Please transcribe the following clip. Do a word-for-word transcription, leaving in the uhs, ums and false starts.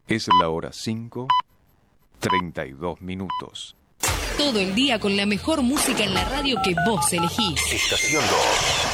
Es la hora cinco, treinta y dos minutos. Todo el día con la mejor música en la radio que vos elegís. Estación dos.